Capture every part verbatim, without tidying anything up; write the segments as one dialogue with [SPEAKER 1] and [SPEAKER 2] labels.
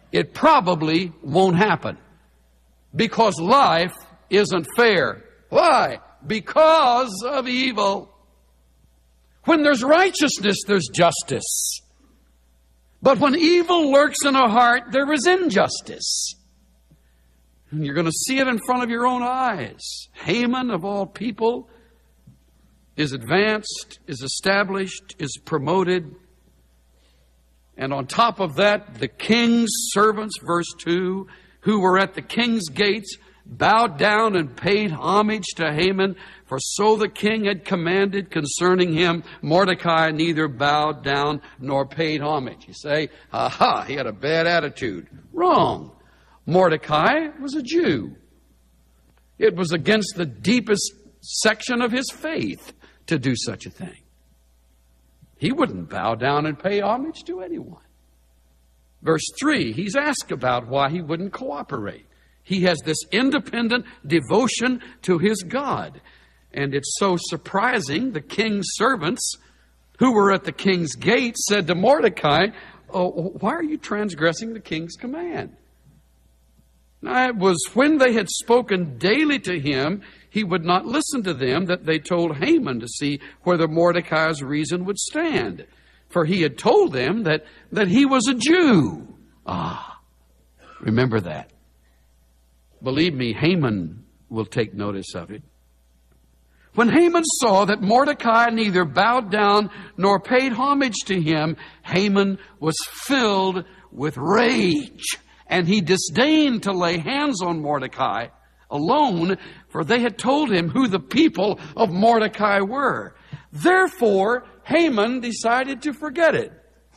[SPEAKER 1] it probably won't happen. Because life isn't fair. Why? Because of evil. When there's righteousness, there's justice. But when evil lurks in a heart, there is injustice. And you're going to see it in front of your own eyes. Haman, of all people, is advanced, is established, is promoted. And on top of that, the king's servants, verse two, who were at the king's gates, bowed down and paid homage to Haman, for so the king had commanded concerning him. Mordecai neither bowed down nor paid homage. You say, aha, he had a bad attitude. Wrong. Mordecai was a Jew. It was against the deepest section of his faith to do such a thing. He wouldn't bow down and pay homage to anyone. Verse three, he's asked about why he wouldn't cooperate. He has this independent devotion to his God. And it's so surprising, the king's servants who were at the king's gate said to Mordecai, oh, why are you transgressing the king's command? Now, it was when they had spoken daily to him, he would not listen to them, that they told Haman to see whether Mordecai's reason would stand. For he had told them that, that he was a Jew. Ah, remember that. Believe me, Haman will take notice of it. When Haman saw that Mordecai neither bowed down nor paid homage to him, Haman was filled with rage, and he disdained to lay hands on Mordecai alone, for they had told him who the people of Mordecai were. Therefore, Haman decided to forget it.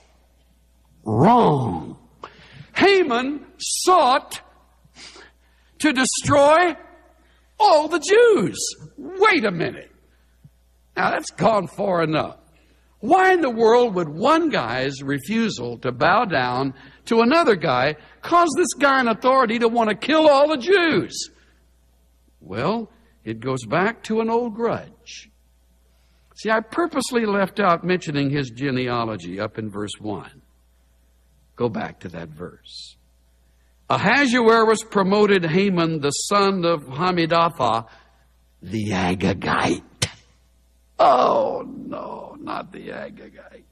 [SPEAKER 1] Wrong. Haman sought to destroy all the Jews. Wait a minute. Now that's gone far enough. Why in the world would one guy's refusal to bow down to another guy cause this guy in authority to want to kill all the Jews? Well, it goes back to an old grudge. See, I purposely left out mentioning his genealogy up in verse one. Go back to that verse. Ahasuerus promoted Haman, the son of Hammedatha, the Agagite. Oh, no, not the Agagite.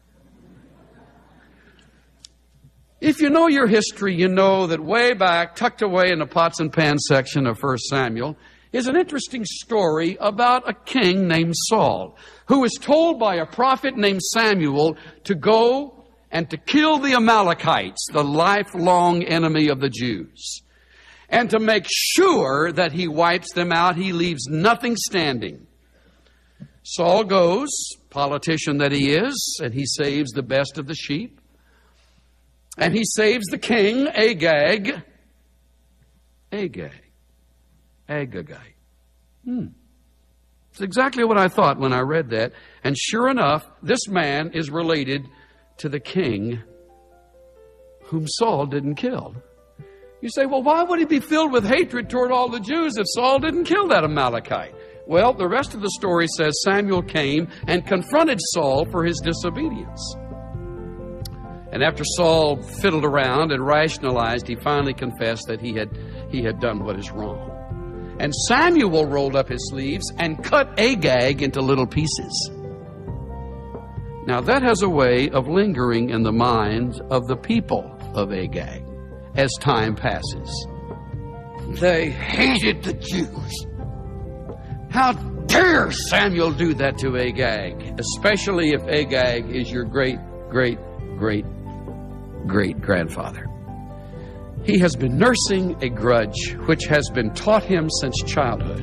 [SPEAKER 1] If you know your history, you know that way back, tucked away in the pots and pans section of First Samuel, is an interesting story about a king named Saul, who is told by a prophet named Samuel to go and to kill the Amalekites, the lifelong enemy of the Jews. And to make sure that he wipes them out, he leaves nothing standing. Saul goes, politician that he is, and he saves the best of the sheep. And he saves the king, Agag. Agag. Agagite. Hmm. It's exactly what I thought when I read that. And sure enough, this man is related to the king whom Saul didn't kill. You say, well, why would he be filled with hatred toward all the Jews if Saul didn't kill that Amalekite? Well, the rest of the story says Samuel came and confronted Saul for his disobedience. And after Saul fiddled around and rationalized, he finally confessed that he had, he had done what is wrong. And Samuel rolled up his sleeves and cut Agag into little pieces. Now that has a way of lingering in the minds of the people of Agag as time passes. They hated the Jews. How dare Samuel do that to Agag, especially if Agag is your great, great, great, great grandfather. He has been nursing a grudge which has been taught him since childhood.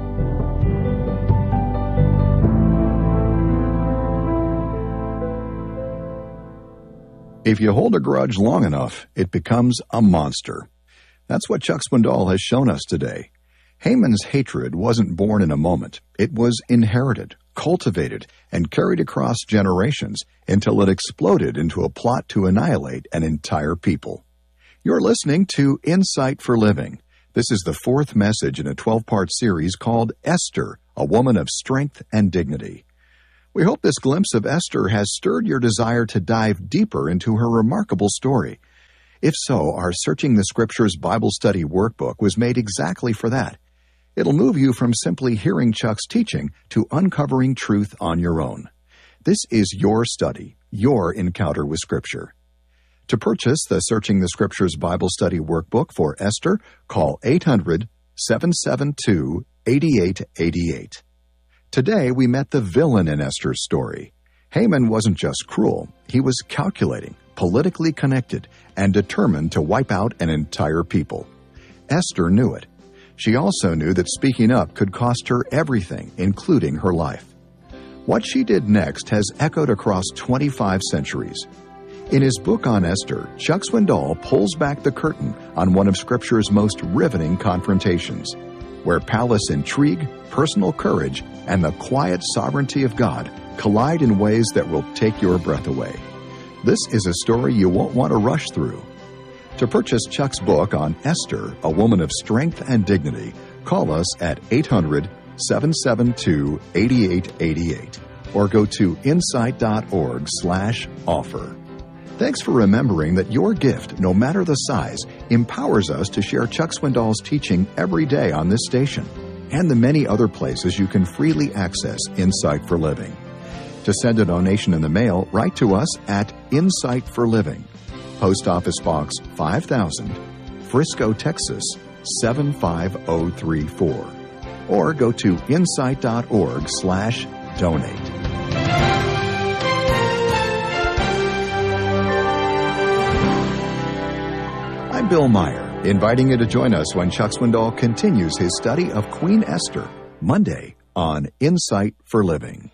[SPEAKER 2] If you hold a grudge long enough, it becomes a monster. That's what Chuck Swindoll has shown us today. Haman's hatred wasn't born in a moment. It was inherited, cultivated, and carried across generations until it exploded into a plot to annihilate an entire people. You're listening to Insight for Living. This is the fourth message in a twelve-part series called Esther, a woman of strength and dignity. We hope this glimpse of Esther has stirred your desire to dive deeper into her remarkable story. If so, our Searching the Scriptures Bible Study Workbook was made exactly for that. It'll move you from simply hearing Chuck's teaching to uncovering truth on your own. This is your study, your encounter with Scripture. To purchase the Searching the Scriptures Bible Study Workbook for Esther, call eight hundred, seven seven two, eight eight eight eight. Today we met the villain in Esther's story. Haman wasn't just cruel, he was calculating, politically connected, and determined to wipe out an entire people. Esther knew it. She also knew that speaking up could cost her everything, including her life. What she did next has echoed across twenty-five centuries. In his book on Esther, Chuck Swindoll pulls back the curtain on one of Scripture's most riveting confrontations, where palace intrigue, personal courage, and the quiet sovereignty of God collide in ways that will take your breath away. This is a story you won't want to rush through. To purchase Chuck's book on Esther, a woman of strength and dignity, call us at eight hundred, seven seven two, eight eight eight eight or go to insight dot org slash offer. Thanks for remembering that your gift, no matter the size, empowers us to share Chuck Swindoll's teaching every day on this station and the many other places you can freely access Insight for Living. To send a donation in the mail, write to us at Insight for Living, Post Office Box five thousand, Frisco, Texas seven five zero three four, or go to insight dot org slash donate. I'm Bill Meyer, inviting you to join us when Chuck Swindoll continues his study of Queen Esther, Monday on Insight for Living.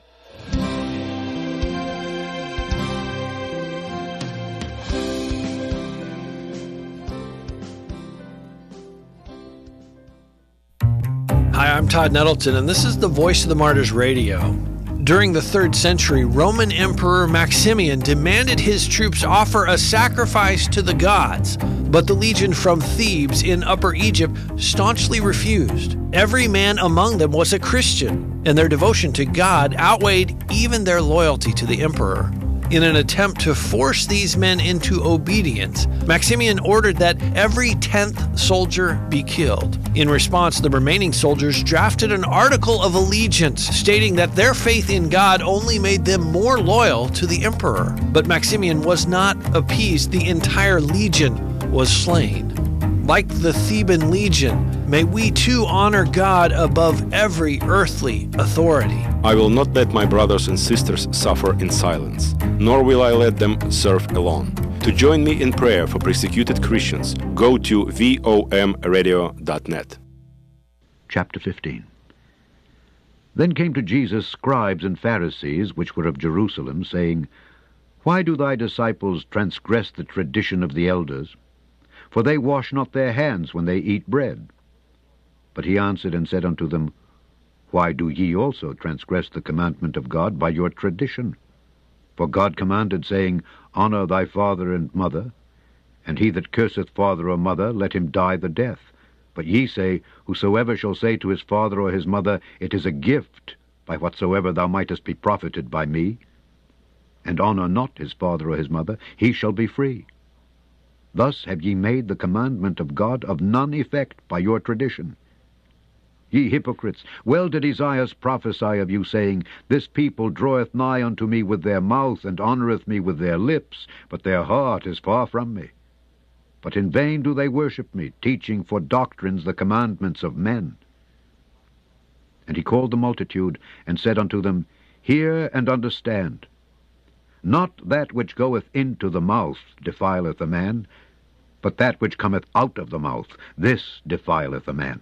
[SPEAKER 3] Hi, I'm Todd Nettleton, and this is the Voice of the Martyrs Radio. During the third century, Roman Emperor Maximian demanded his troops offer a sacrifice to the gods, but the legion from Thebes in Upper Egypt staunchly refused. Every man among them was a Christian, and their devotion to God outweighed even their loyalty to the emperor. In an attempt to force these men into obedience, Maximian ordered that every tenth soldier be killed. In response, the remaining soldiers drafted an article of allegiance stating that their faith in God only made them more loyal to the emperor. But Maximian was not appeased. The entire legion was slain. Like the Theban legion, may we too honor God above every earthly authority.
[SPEAKER 4] I will not let my brothers and sisters suffer in silence, nor will I let them serve alone. To join me in prayer for persecuted Christians, go to vom radio dot net.
[SPEAKER 5] Chapter fifteen. Then came to Jesus scribes and Pharisees, which were of Jerusalem, saying, Why do thy disciples transgress the tradition of the elders? For they wash not their hands when they eat bread. But he answered and said unto them, Why do ye also transgress the commandment of God by your tradition? For God commanded, saying, Honor thy father and mother, and he that curseth father or mother, let him die the death. But ye say, Whosoever shall say to his father or his mother, It is a gift, by whatsoever thou mightest be profited by me, and honor not his father or his mother, he shall be free. Thus have ye made the commandment of God of none effect by your tradition. Ye hypocrites, well did Esaias prophesy of you, saying, This people draweth nigh unto me with their mouth, and honoureth me with their lips, but their heart is far from me. But in vain do they worship me, teaching for doctrines the commandments of men. And he called the multitude, and said unto them, Hear and understand. Not that which goeth into the mouth defileth a man, but that which cometh out of the mouth, this defileth a man.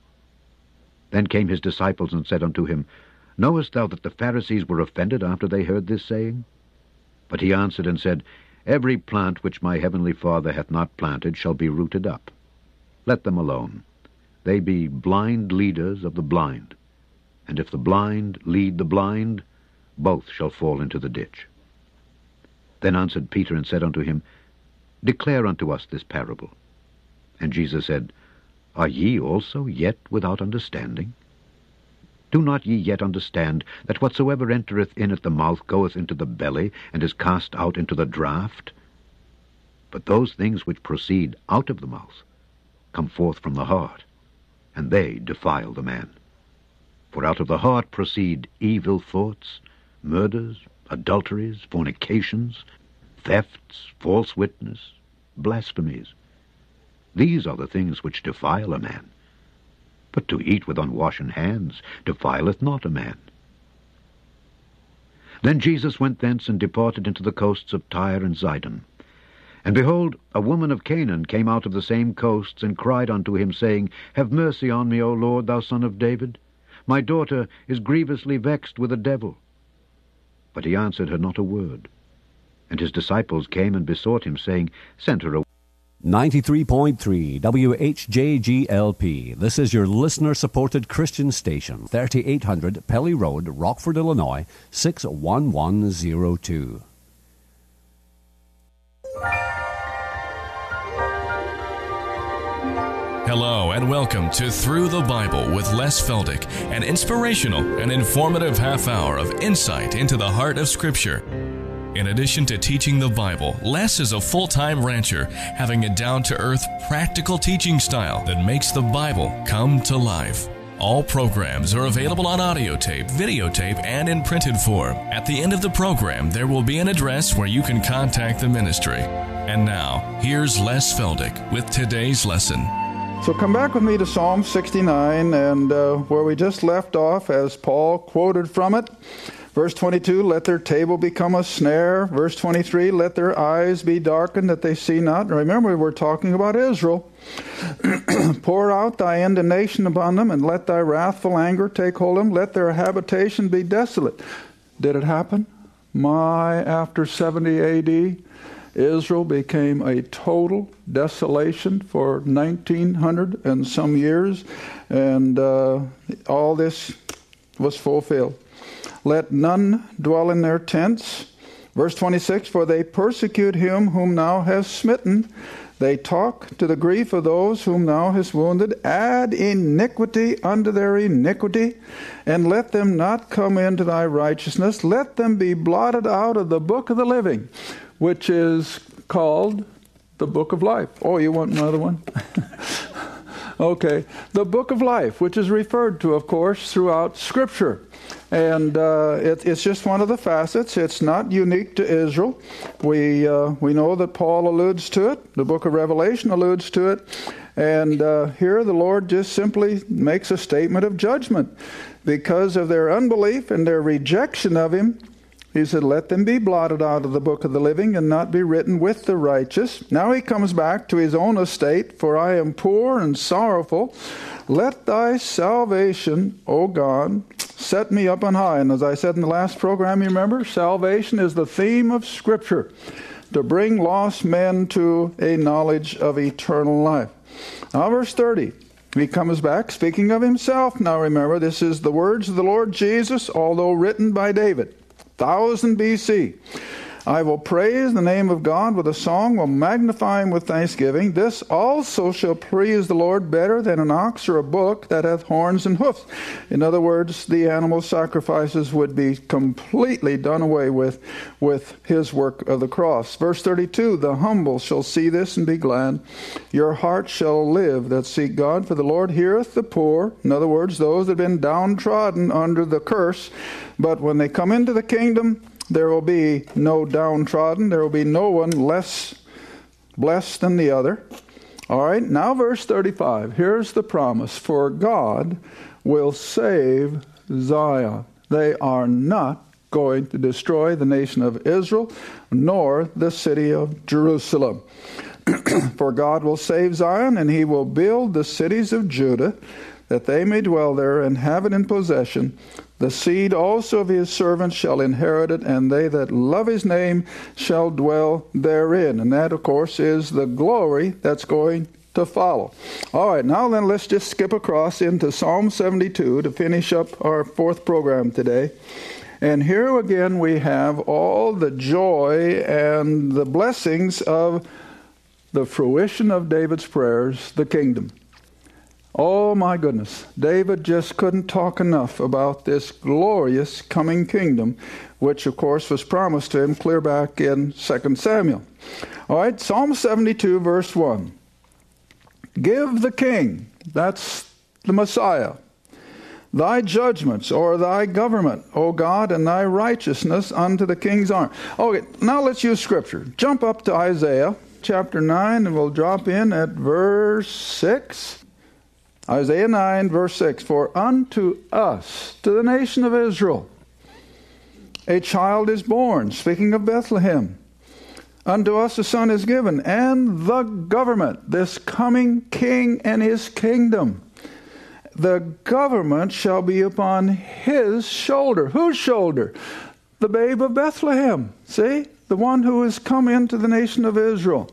[SPEAKER 5] Then came his disciples and said unto him, Knowest thou that the Pharisees were offended after they heard this saying? But he answered and said, Every plant which my heavenly Father hath not planted shall be rooted up. Let them alone. They be blind leaders of the blind. And if the blind lead the blind, both shall fall into the ditch. Then answered Peter and said unto him, Declare unto us this parable. And Jesus said, Are ye also yet without understanding? Do not ye yet understand that whatsoever entereth in at the mouth goeth into the belly, and is cast out into the draught? But those things which proceed out of the mouth come forth from the heart, and they defile the man. For out of the heart proceed evil thoughts, murders, adulteries, fornications, thefts, false witness, blasphemies. These are the things which defile a man. But to eat with unwashen hands defileth not a man. Then Jesus went thence and departed into the coasts of Tyre and Zidon. And behold, a woman of Canaan came out of the same coasts, and cried unto him, saying, Have mercy on me, O Lord, thou son of David. My daughter is grievously vexed with a devil. But he answered her not a word. And his disciples came and besought him, saying, Send her away.
[SPEAKER 6] ninety-three point three W H J G L P. This is your listener-supported Christian station, thirty-eight hundred Pelly Road, Rockford, Illinois, six one one zero two.
[SPEAKER 7] Hello and welcome to Through the Bible with Les Feldick, an inspirational and informative half hour of insight into the heart of Scripture. In addition to teaching the Bible, Les is a full-time rancher, having a down-to-earth, practical teaching style that makes the Bible come to life. All programs are available on audio tape, videotape, and in printed form. At the end of the program, there will be an address where you can contact the ministry. And now, here's Les Feldick with today's lesson.
[SPEAKER 8] So come back with me to Psalm sixty-nine, and uh, where we just left off, as Paul quoted from it. Verse twenty-two, let their table become a snare. Verse twenty-three, let their eyes be darkened that they see not. And remember, we're talking about Israel. Pour out thy indignation upon them, and let thy wrathful anger take hold of them. Let their habitation be desolate. Did it happen? My, after seventy A D, Israel became a total desolation for nineteen hundred and some years, and uh, all this was fulfilled. Let none dwell in their tents. Verse twenty-six, for they persecute him whom thou hast smitten. They talk to the grief of those whom thou hast wounded. Add iniquity unto their iniquity, and let them not come into thy righteousness. Let them be blotted out of the book of the living, which is called the book of life. Oh, you want another one? Okay. The book of life, which is referred to, of course, throughout Scripture. And uh, it, it's just one of the facets. It's not unique to Israel. We uh, we know that Paul alludes to it. The book of Revelation alludes to it. And uh, here the Lord just simply makes a statement of judgment. Because of their unbelief and their rejection of Him, He said, let them be blotted out of the book of the living and not be written with the righteous. Now He comes back to His own estate, for I am poor and sorrowful. Let thy salvation, O God, set me up on high. And as I said in the last program, you remember, salvation is the theme of Scripture, to bring lost men to a knowledge of eternal life. Now verse thirty, He comes back speaking of Himself. Now remember, this is the words of the Lord Jesus, although written by David, one thousand B C. I will praise the name of God with a song, will magnify Him with thanksgiving. This also shall please the Lord better than an ox or a bullock that hath horns and hoofs. In other words, the animal sacrifices would be completely done away with with His work of the cross. Verse thirty-two, the humble shall see this and be glad. Your heart shall live that seek God, for the Lord heareth the poor. In other words, those that have been downtrodden under the curse. But when they come into the kingdom, there will be no downtrodden. There will be no one less blessed than the other. All right, now verse thirty-five. Here's the promise. For God will save Zion. They are not going to destroy the nation of Israel, nor the city of Jerusalem. For God will save Zion, and He will build the cities of Judah, that they may dwell there and have it in possession. The seed also of His servants shall inherit it, and they that love His name shall dwell therein. And that, of course, is the glory that's going to follow. All right, now then let's just skip across into Psalm seventy-two to finish up our fourth program today. And here again we have all the joy and the blessings of the fruition of David's prayers, the kingdom. Oh my goodness. David just couldn't talk enough about this glorious coming kingdom, which of course was promised to him clear back in Second Samuel. All right, Psalm seventy-two, verse one. Give the king, that's the Messiah, thy judgments or thy government, O God, and thy righteousness unto the king's arm. Okay, now let's use scripture. Jump up to Isaiah chapter nine, and we'll drop in at verse six. Isaiah nine, verse six. For unto us, to the nation of Israel, a child is born, speaking of Bethlehem. Unto us a son is given, and the government, this coming king and his kingdom. The government shall be upon his shoulder. Whose shoulder? The babe of Bethlehem. See? The one who has come into the nation of Israel.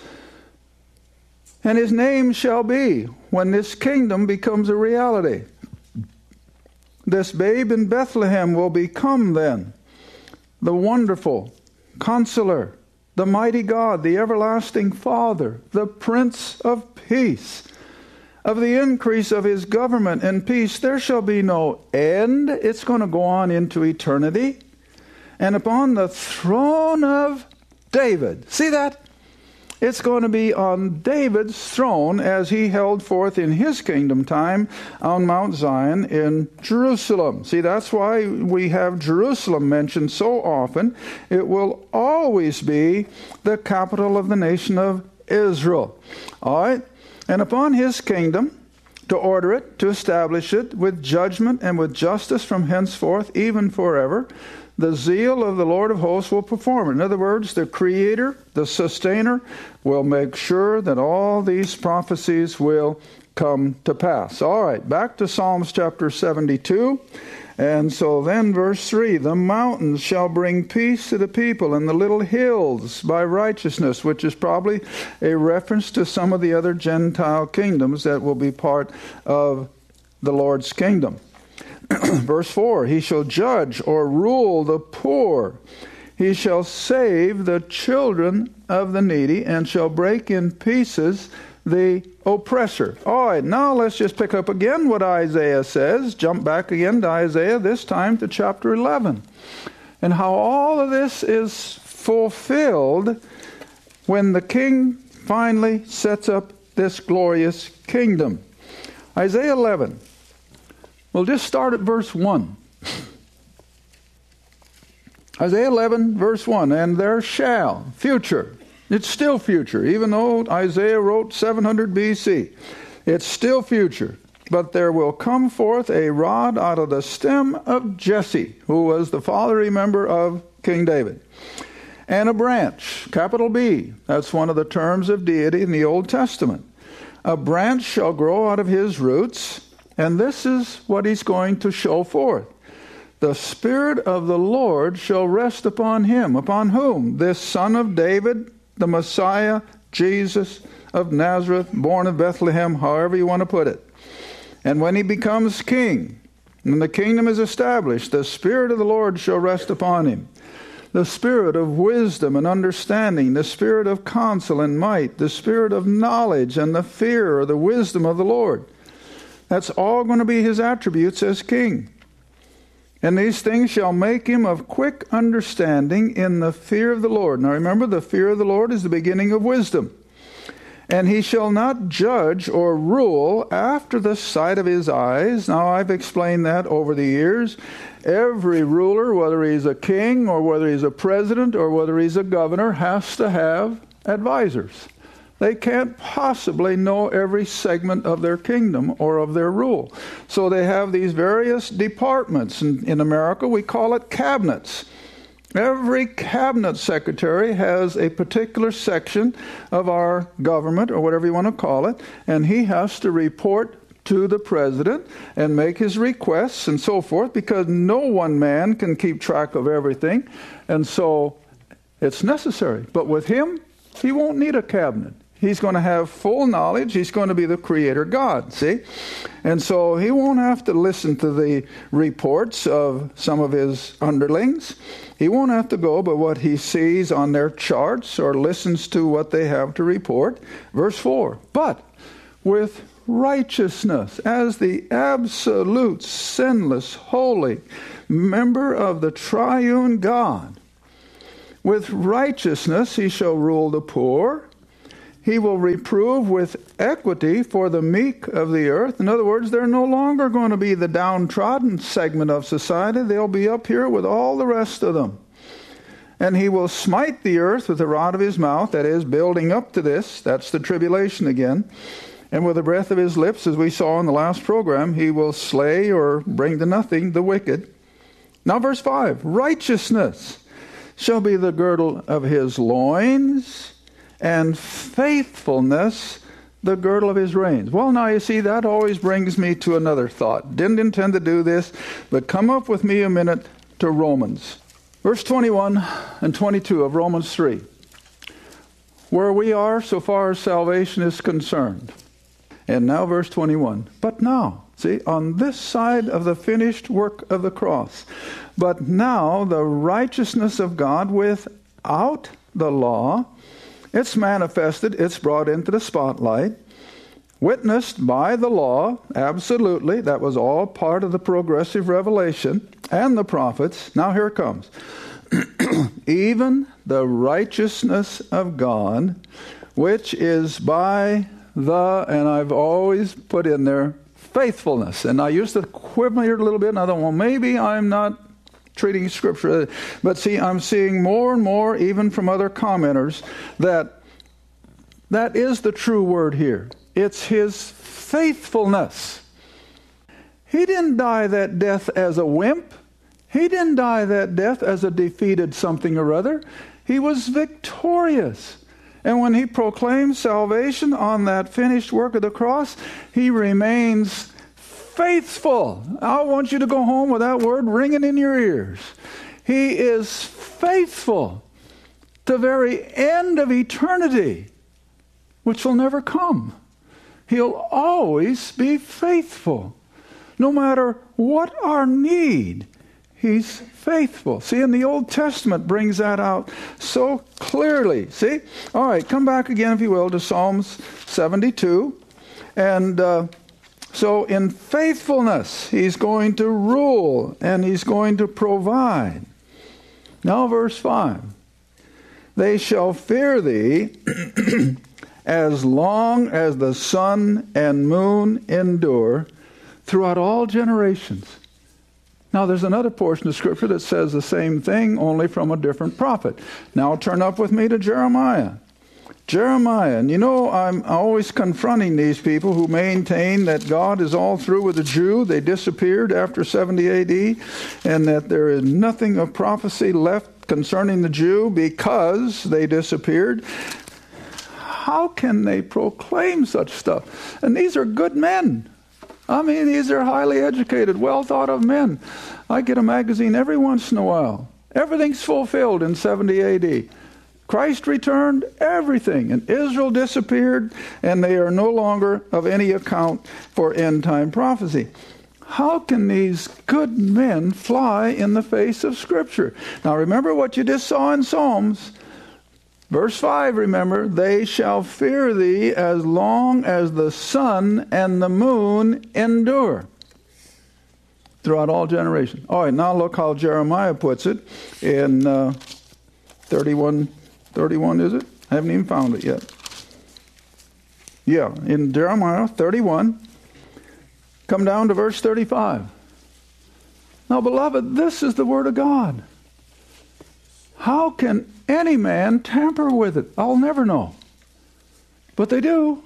[SPEAKER 8] And his name shall be, when this kingdom becomes a reality. This babe in Bethlehem will become then the wonderful Counselor, the mighty God, the everlasting Father, the Prince of Peace. Of the increase of his government and peace there shall be no end. It's going to go on into eternity. And upon the throne of David. See that? It's going to be on David's throne as he held forth in his kingdom time on Mount Zion in Jerusalem. See, that's why we have Jerusalem mentioned so often. It will always be the capital of the nation of Israel. All right? And upon his kingdom, to order it, to establish it with judgment and with justice from henceforth, even forever, the zeal of the Lord of hosts will perform it. In other words, the Creator, the Sustainer, will make sure that all these prophecies will come to pass. All right, back to Psalms chapter seventy-two. And so then verse three, the mountains shall bring peace to the people, and the little hills by righteousness, which is probably a reference to some of the other Gentile kingdoms that will be part of the Lord's kingdom. Verse four, he shall judge or rule the poor. He shall save the children of the needy, and shall break in pieces the oppressor. All right, now let's just pick up again what Isaiah says. Jump back again to Isaiah, this time to chapter eleven. And how all of this is fulfilled when the king finally sets up this glorious kingdom. Isaiah eleven. We'll just start at verse one. Isaiah eleven, verse one. And there shall, future. It's still future, even though Isaiah wrote seven hundred B C. It's still future. But there will come forth a rod out of the stem of Jesse, who was the father, remember, of King David. And a branch, capital B. That's one of the terms of deity in the Old Testament. A branch shall grow out of his roots. And this is what he's going to show forth. The Spirit of the Lord shall rest upon him. Upon whom? This Son of David, the Messiah, Jesus of Nazareth, born of Bethlehem, however you want to put it. And when he becomes king, and the kingdom is established, the Spirit of the Lord shall rest upon him. The Spirit of wisdom and understanding, the Spirit of counsel and might, the Spirit of knowledge and the fear or the wisdom of the Lord. That's all going to be his attributes as king. And these things shall make him of quick understanding in the fear of the Lord. Now remember, the fear of the Lord is the beginning of wisdom. And he shall not judge or rule after the sight of his eyes. Now I've explained that over the years. Every ruler, whether he's a king or whether he's a president or whether he's a governor, has to have advisors. They can't possibly know every segment of their kingdom or of their rule. So they have these various departments. In, in America, we call it cabinets. Every cabinet secretary has a particular section of our government, or whatever you want to call it, and he has to report to the president and make his requests and so forth, because no one man can keep track of everything. And so it's necessary. But with him, he won't need a cabinet. He's going to have full knowledge. He's going to be the Creator God, see? And so he won't have to listen to the reports of some of his underlings. He won't have to go by what he sees on their charts or listens to what they have to report. Verse four, but with righteousness, as the absolute, sinless, holy member of the triune God. With righteousness he shall rule the poor. He will reprove with equity for the meek of the earth. In other words, they're no longer going to be the downtrodden segment of society. They'll be up here with all the rest of them. And he will smite the earth with the rod of his mouth, that is, building up to this. That's the tribulation again. And with the breath of his lips, as we saw in the last program, he will slay or bring to nothing the wicked. Now verse five, righteousness shall be the girdle of his loins, and faithfulness the girdle of his reins. Well, now you see, that always brings me to another thought. Didn't intend to do this, but come up with me a minute to Romans. Verse twenty-one and twenty-two of Romans three. Where we are so far as salvation is concerned. And now verse twenty-one. But now, see, on this side of the finished work of the cross, but now the righteousness of God without the law, it's manifested, it's brought into the spotlight, witnessed by the law, absolutely, that was all part of the progressive revelation, and the prophets. Now here it comes. Even the righteousness of God, which is by the, and I've always put in there, faithfulness. And I used to quibble here a little bit, and I thought, well, maybe I'm not treating Scripture. But see, I'm seeing more and more, even from other commenters, that that is the true word here. It's his faithfulness. He didn't die that death as a wimp. He didn't die that death as a defeated something or other. He was victorious. And when he proclaims salvation on that finished work of the cross, he remains faithful. I want you to go home with that word ringing in your ears. He is faithful to the very end of eternity, which will never come. He'll always be faithful. No matter what our need, he's faithful. See, in the Old Testament brings that out so clearly. See? All right, come back again, if you will, to Psalms seventy-two. And uh, so in faithfulness, he's going to rule and he's going to provide. Now verse five. They shall fear thee as long as the sun and moon endure throughout all generations. Now there's another portion of Scripture that says the same thing, only from a different prophet. Now turn up with me to Jeremiah. Jeremiah, and you know, I'm always confronting these people who maintain that God is all through with the Jew. They disappeared after seventy A D, and that there is nothing of prophecy left concerning the Jew because they disappeared. How can they proclaim such stuff? And these are good men. I mean, these are highly educated, well thought of men. I get a magazine every once in a while. Everything's fulfilled in seventy A D. Christ returned, everything. And Israel disappeared, and they are no longer of any account for end-time prophecy. How can these good men fly in the face of Scripture? Now remember what you just saw in Psalms. Verse five, remember, they shall fear thee as long as the sun and the moon endure throughout all generations. All right, now look how Jeremiah puts it in uh, thirty-one, thirty-one, is it? I haven't even found it yet. Yeah, in Jeremiah thirty-one, come down to verse thirty-five. Now, beloved, this is the Word of God. How can any man tamper with it? I'll never know. But they do.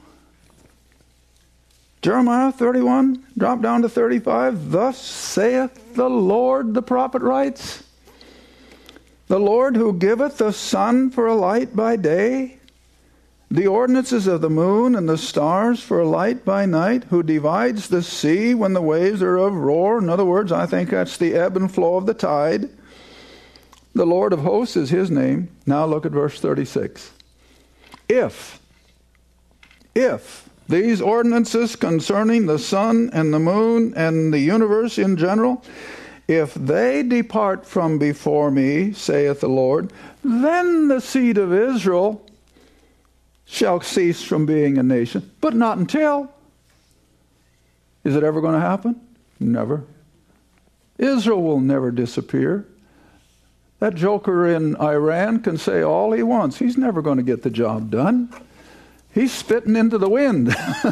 [SPEAKER 8] Jeremiah thirty-one, drop down to thirty-five. Thus saith the Lord, the prophet writes, the Lord who giveth the sun for a light by day, the ordinances of the moon and the stars for a light by night, who divides the sea when the waves are of roar. In other words, I think that's the ebb and flow of the tide. The Lord of hosts is his name. Now look at verse thirty-six. If, if these ordinances concerning the sun and the moon and the universe in general, if they depart from before me, saith the Lord, then the seed of Israel shall cease from being a nation, but not until. Is it ever going to happen? Never. Israel will never disappear. That joker in Iran can say all he wants. He's never going to get the job done. He's spitting into the wind.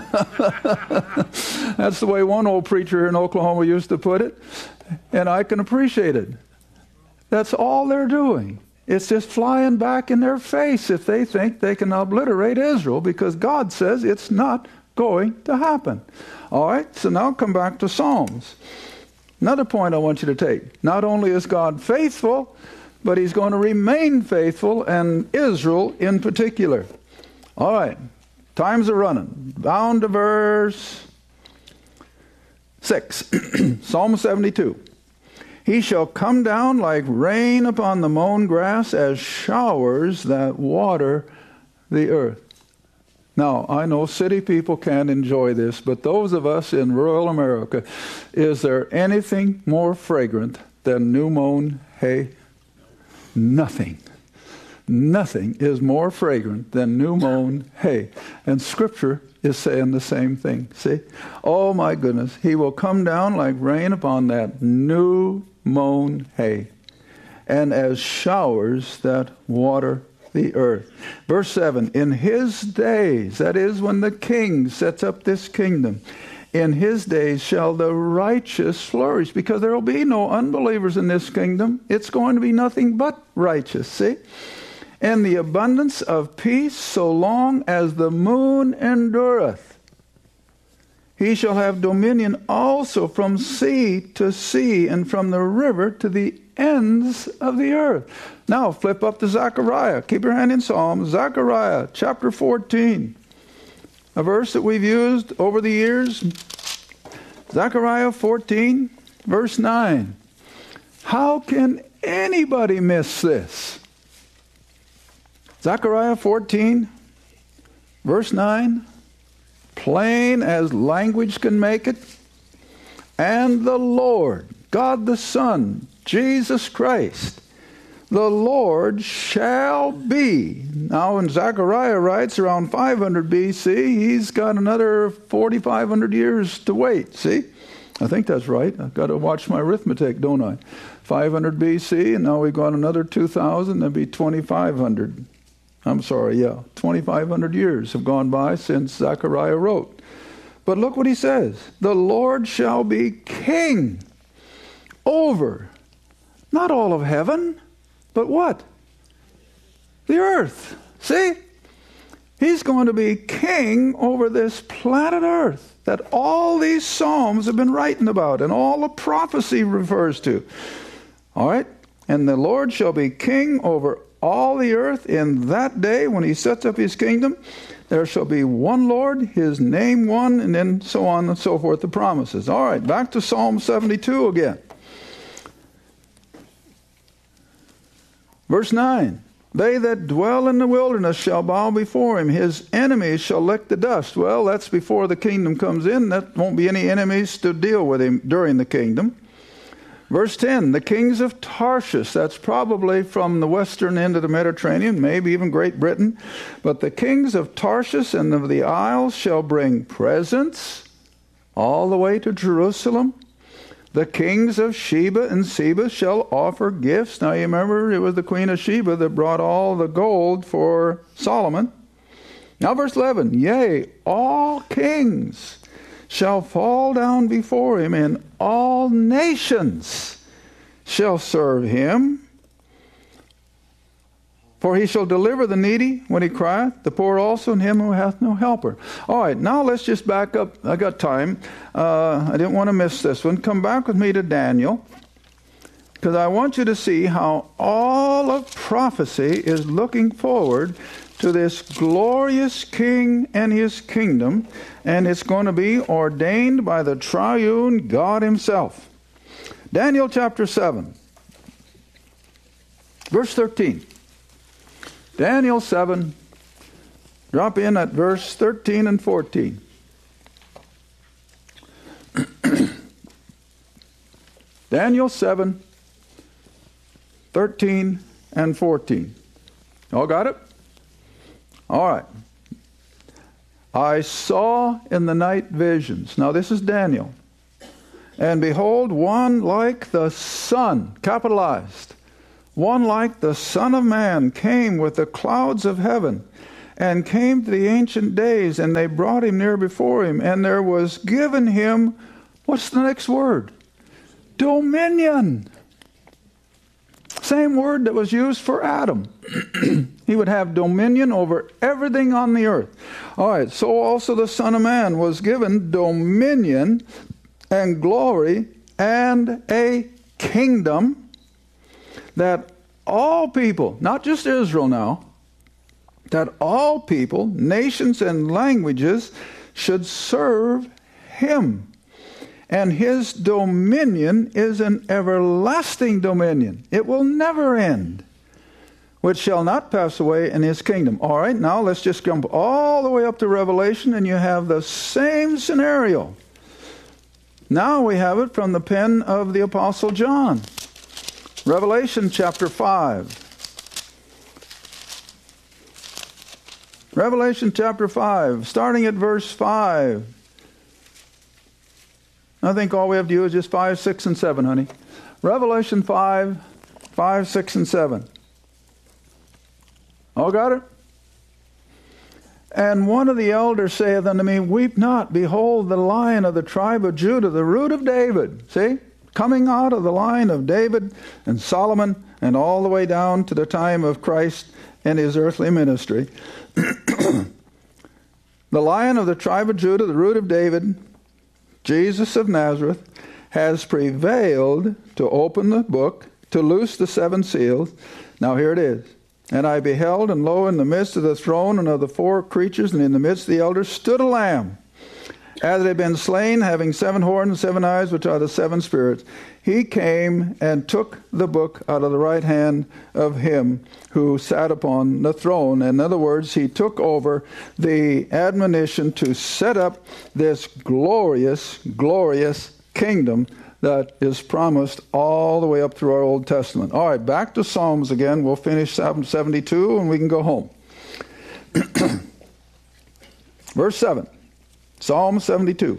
[SPEAKER 8] That's the way one old preacher here in Oklahoma used to put it. And I can appreciate it. That's all they're doing. It's just flying back in their face if they think they can obliterate Israel, because God says it's not going to happen. All right, so now come back to Psalms. Another point I want you to take. Not only is God faithful, but he's going to remain faithful, and Israel in particular. All right, times are running. Down to verse six. Psalm seventy-two. He shall come down like rain upon the mown grass, as showers that water the earth. Now, I know city people can't enjoy this, but those of us in rural America, is there anything more fragrant than new mown hay? Nothing. Nothing is more fragrant than new mown hay. And Scripture is saying the same thing. See? Oh my goodness. He will come down like rain upon that new mown hay, and as showers that water the earth. Verse seven, in his days, that is when the king sets up this kingdom, in his days shall the righteous flourish, because there will be no unbelievers in this kingdom. It's going to be nothing but righteous, see? And the abundance of peace, so long as the moon endureth. He shall have dominion also from sea to sea, and from the river to the ends of the earth. Now flip up to Zechariah. Keep your hand in Psalms. Zechariah chapter fourteen. A verse that we've used over the years. Zechariah fourteen, verse nine. How can anybody miss this? Zechariah fourteen, verse nine. Plain as language can make it. And the Lord, God the Son, Jesus Christ, the Lord shall be. Now when Zechariah writes around five hundred B C, he's got another forty-five hundred years to wait. See? I think that's right. I've got to watch my arithmetic, don't I? five hundred B C, and now we've got another two thousand, that'd be twenty-five hundred. I'm sorry, yeah. twenty-five hundred years have gone by since Zechariah wrote. But look what he says. The Lord shall be king over, not all of heaven, but what? The earth. See? He's going to be king over this planet earth that all these Psalms have been writing about and all the prophecy refers to. All right? And the Lord shall be king over all the earth. In that day when he sets up his kingdom, there shall be one Lord, his name one, and then so on and so forth, the promises. All right, back to Psalm seventy-two again. Verse nine. They that dwell in the wilderness shall bow before him. His enemies shall lick the dust. Well, that's before the kingdom comes in. That won't be any enemies to deal with him during the kingdom. Verse ten, the kings of Tarshish, that's probably from the western end of the Mediterranean, maybe even Great Britain. But the kings of Tarshish and of the isles shall bring presents all the way to Jerusalem. The kings of Sheba and Seba shall offer gifts. Now you remember it was the queen of Sheba that brought all the gold for Solomon. Now verse eleven, yea, all kings shall fall down before him, and all nations shall serve him. For he shall deliver the needy when he crieth, the poor also, and him who hath no helper. All right, now let's just back up. I got time. Uh, I didn't want to miss this one. Come back with me to Daniel, because I want you to see how all of prophecy is looking forward to this glorious king and his kingdom, and it's going to be ordained by the triune God himself. Daniel chapter seven, verse thirteen. Daniel seven, drop in at verse thirteen and fourteen. Daniel seven, thirteen and fourteen. All got it? All right. I saw in the night visions. Now this is Daniel. And behold, one like the Son, capitalized, one like the Son of Man came with the clouds of heaven, and came to the Ancient Days, and they brought him near before him, and there was given him, what's the next word? Dominion. Same word that was used for Adam. He would have dominion over everything on the earth. All right, so also the Son of Man was given dominion and glory and a kingdom, that all people, not just Israel now, that all people, nations and languages should serve him. And his dominion is an everlasting dominion. It will never end, which shall not pass away in his kingdom. All right, now let's just jump all the way up to Revelation, and you have the same scenario. Now we have it from the pen of the Apostle John. Revelation chapter five. Revelation chapter five, starting at verse five. I think all we have to do is just five, six, and seven, honey. Revelation five, five, six, and seven. All got it? And one of the elders saith unto me, Weep not, behold, the Lion of the tribe of Judah, the root of David. See? Coming out of the line of David and Solomon, and all the way down to the time of Christ and his earthly ministry. The Lion of the tribe of Judah, the root of David, Jesus of Nazareth, has prevailed to open the book, to loose the seven seals. Now here it is. And I beheld, and lo, in the midst of the throne and of the four creatures, and in the midst of the elders, stood a lamb, as it had been slain, having seven horns and seven eyes, which are the seven spirits. He came and took the book out of the right hand of him who sat upon the throne. In other words, he took over the admonition to set up this glorious, glorious kingdom that is promised all the way up through our Old Testament. All right, back to Psalms again. We'll finish Psalm seventy-two and we can go home. Verse seven. Psalm seventy-two.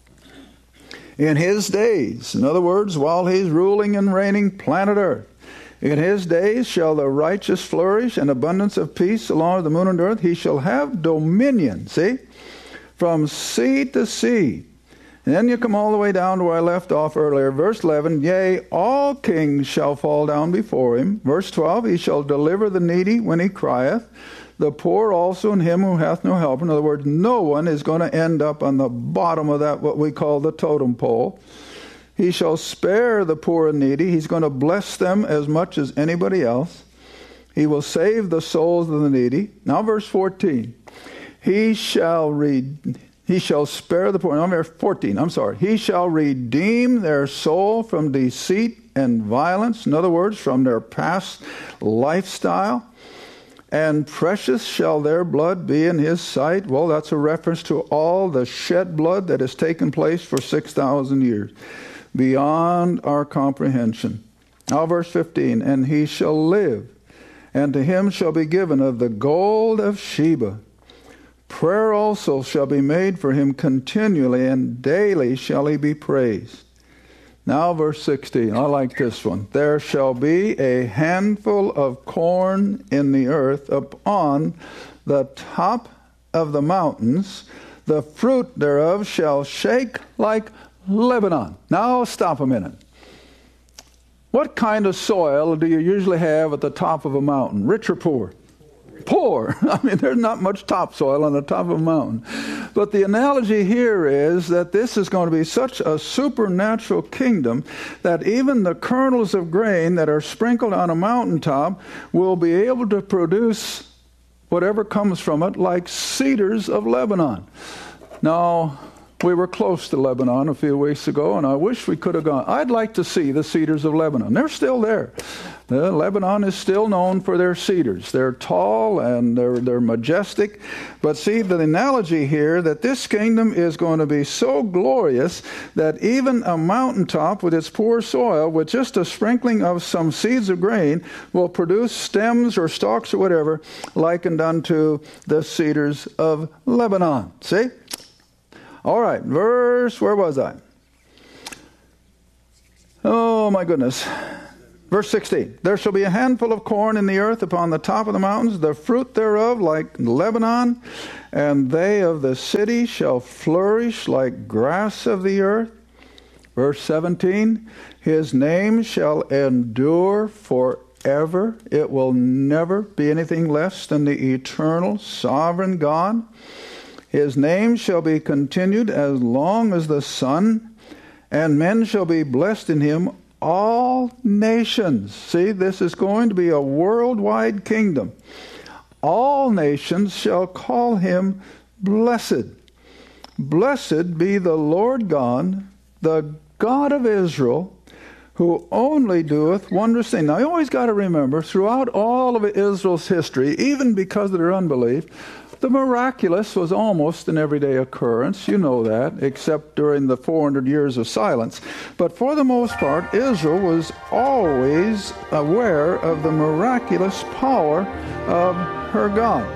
[SPEAKER 8] In his days, in other words, while he's ruling and reigning planet Earth, in his days shall the righteous flourish, and abundance of peace along with the moon and earth. He shall have dominion, see, from sea to sea. And then you come all the way down to where I left off earlier. Verse eleven, yea, all kings shall fall down before him. Verse twelve, he shall deliver the needy when he crieth, the poor also, and him who hath no help. In other words, no one is going to end up on the bottom of that, what we call the totem pole. He shall spare the poor and needy. He's going to bless them as much as anybody else. He will save the souls of the needy. Now verse fourteen. He shall read... He shall spare the poor. No, verse fourteen, I'm sorry. He shall redeem their soul from deceit and violence. In other words, from their past lifestyle. And precious shall their blood be in his sight. Well, that's a reference to all the shed blood that has taken place for six thousand years. Beyond our comprehension. Now verse fifteen. And he shall live, and to him shall be given of the gold of Sheba. Prayer also shall be made for him continually, and daily shall he be praised. Now verse sixteen, I like this one. There shall be a handful of corn in the earth upon the top of the mountains. The fruit thereof shall shake like Lebanon. Now stop a minute. What kind of soil do you usually have at the top of a mountain? Rich or poor? Poor. I mean, there's not much topsoil on the top of a mountain. But the analogy here is that this is going to be such a supernatural kingdom that even the kernels of grain that are sprinkled on a mountaintop will be able to produce whatever comes from it like cedars of Lebanon. Now, We were close to Lebanon a few weeks ago, and I wish we could have gone. I'd like to see the cedars of Lebanon. They're still there. Uh, Lebanon is still known for their cedars. They're tall and they're, they're majestic. But see, the analogy here that this kingdom is going to be so glorious that even a mountaintop with its poor soil, with just a sprinkling of some seeds of grain, will produce stems or stalks or whatever, likened unto the cedars of Lebanon. See? All right, verse, where was I? Oh, my goodness. Verse sixteen. There shall be a handful of corn in the earth upon the top of the mountains, the fruit thereof like Lebanon, and they of the city shall flourish like grass of the earth. Verse seventeen. His name shall endure forever. It will never be anything less than the eternal, sovereign God. His name shall be continued as long as the sun, and men shall be blessed in him, all nations. See, this is going to be a worldwide kingdom. All nations shall call him blessed. Blessed be the Lord God, the God of Israel, who only doeth wondrous things. Now, you always got to remember, throughout all of Israel's history, even because of their unbelief, the miraculous was almost an everyday occurrence. You know that, except during the four hundred years of silence. But for the most part, Israel was always aware of the miraculous power of her God.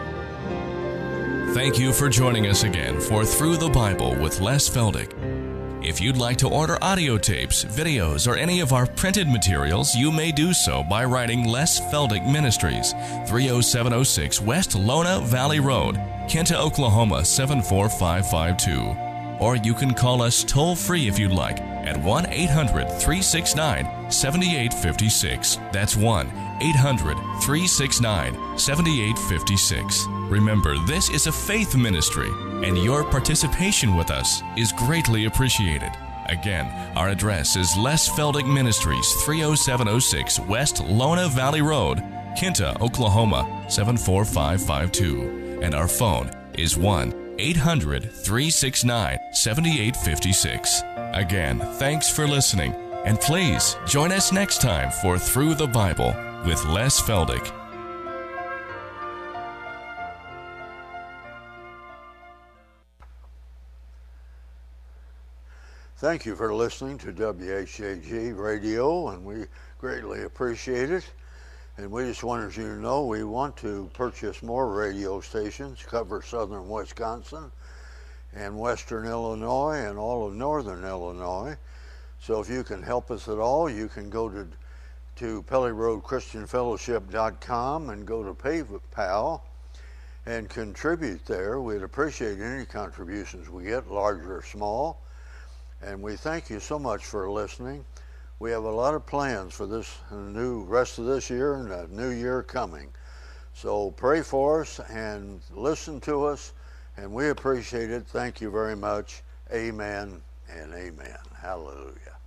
[SPEAKER 7] Thank you for joining us again for Through the Bible with Les Feldick. If you'd like to order audio tapes, videos, or any of our printed materials, you may do so by writing Les Feldick Ministries, three oh seven oh six West Lona Valley Road, Kinta, Oklahoma seven four five five two. Or you can call us toll-free if you'd like at one eight hundred, three six nine, seven eight five six. That's one eight hundred, three six nine, seven eight five six. Remember, this is a faith ministry, and your participation with us is greatly appreciated. Again, our address is Les Feldick Ministries, three oh seven oh six West Lona Valley Road, Kinta, Oklahoma seven four five five two. And our phone is one eight hundred, three six nine, seven eight five six. Again, thanks for listening, and please join us next time for Through the Bible with Les Feldick.
[SPEAKER 9] Thank you for listening to W H J G Radio, and we greatly appreciate it. And we just wanted you to know we want to purchase more radio stations, cover southern Wisconsin and western Illinois and all of northern Illinois. So if you can help us at all, you can go to, to Pelly Road Christian Fellowship dot com and go to PayPal and contribute there. We'd appreciate any contributions we get, large or small. And we thank you so much for listening. We have a lot of plans for this new rest of this year and a new year coming. So pray for us and listen to us, and we appreciate it. Thank you very much. Amen and amen. Hallelujah.